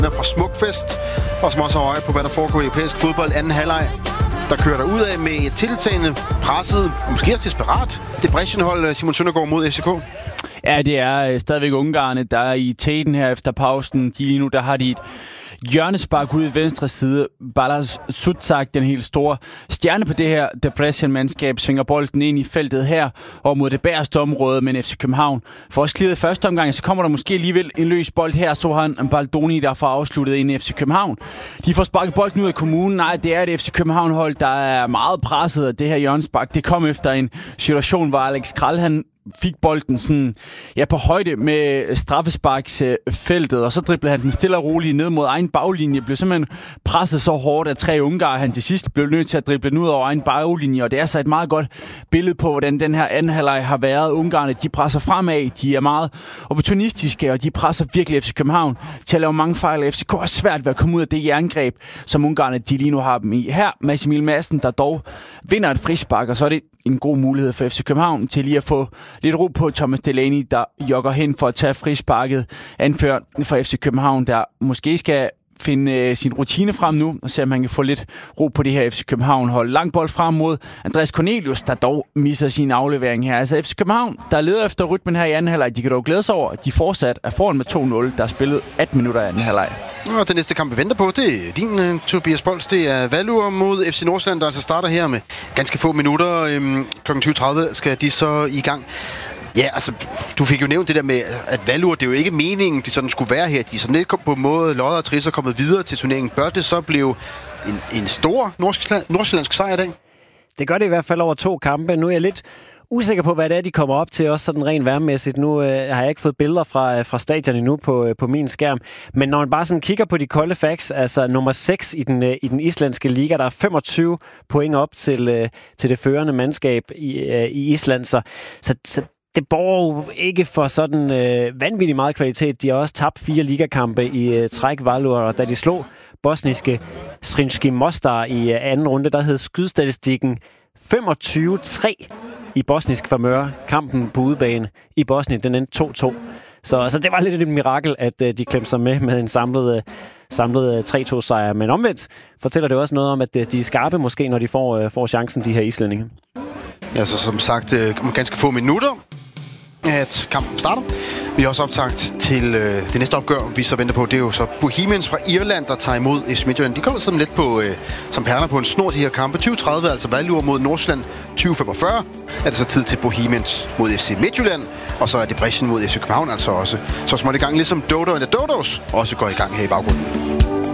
fra Smukfest, og som også har øje på, hvad der foregår i europæisk fodbold. Anden halvleg, der kører der ud af med et tiltagende, presset, måske også desperat, Debrecen-hold, Simon Søndergaard mod FCK. Ja, det er stadigvæk ungarerne, der er i tæten her efter pausen. Lige nu, der har de et hjørnespark ude i venstre side. Balázs Sucák, den helt store stjerne på det her Debrecen-mandskab, svinger bolden ind i feltet her og mod det bagerste område, men FC København får også clearet første omgang, så kommer der måske alligevel en løs bold her. Så har han Baldoni, der får afsluttet ind i FC København. De får sparket bolden ud af kommunen. Nej, det er et FC København-hold, der er meget presset af det her hjørnespark. Det kom efter en situation, hvor Alex Kral, han fik bolden sådan, på højde med straffesparksfeltet, og så driblede han den stille og roligt ned mod egen baglinje. Blev simpelthen presset så hårdt af 3 ungarer, han til sidst blev nødt til at drible den ud over egen baglinje, og det er så et meget godt billede på, hvordan den her anden halvleg har været. Ungarerne, de presser fremad, de er meget opportunistiske, og de presser virkelig FC København til at lave mange fejl. FCK er svært ved at komme ud af det jerngreb, som ungarerne, de lige nu har dem i. Her, Mads Emil Madsen, der dog vinder et frispark, og så er det en god mulighed for FC København til lige at få lidt ro på Thomas Delaney, der jogger hen for at tage frisparket. Anført for FC København, der måske skal finde sin rutine frem nu, og se om han kan få lidt ro på det her FC København-hold. Lang bold frem mod Andreas Cornelius, der dog misser sin aflevering her. Altså FC København, der leder efter rytmen her i anden halvleg. De kan dog glæde sig over, at de fortsat er foran med 2-0. Der er spillet 18 minutter i anden halvleg. Og den næste kamp, vi venter på, det er din, Tobias Bols. Det er Valur mod FC Nordsjælland, der altså starter her med ganske få minutter. Kl. 20.30 skal de så i gang. Ja, altså, du fik jo nævnt det der med, at Valur, det er jo ikke meningen, de sådan skulle være her. De er sådan lidt på en måde, Lodder og Tris er kommet videre til turneringen. Bør det så blive en stor nordsjællandsk sejr i dag? Det gør det i hvert fald over 2 kampe. Nu er jeg lidt usikker på, hvad det er, de kommer op til, også sådan rent værmæssigt. Nu har jeg ikke fået billeder fra stadion endnu på min skærm. Men når man bare sådan kigger på de kolde facts, altså nummer 6 i den islandske liga, der er 25 point op til det førende mandskab i Island. Så det borger jo ikke for sådan vanvittigt meget kvalitet. De har også tabt 4 ligakampe i træk, Valur, og da de slog bosniske Sremski Mostar i anden runde, der hed skydstatistikken 25-3 i bosnisk favør. Kampen på udebane i Bosnien, den endte 2-2. Så det var lidt et mirakel, at de klemte sig med en samlet 3-2-sejr. Men omvendt fortæller det også noget om, at de er skarpe måske, når de får chancen, de her islændinge. Ja, så som sagt, om ganske få minutter, at kampen starter. Vi har også optagt til det næste opgør, vi så venter på. Det er jo så Bohemians fra Irland, der tager imod FC Midtjylland. De kommer sådan lidt på, som perler på en snor, de her kampe. 20.30, altså Valur mod Nordsjælland. 20.45 er det så tid til Bohemians mod FC Midtjylland. Og så er Debrecen mod FC København altså også. Så småt i gang, ligesom Dodo and the Dodos også går i gang her i baggrunden.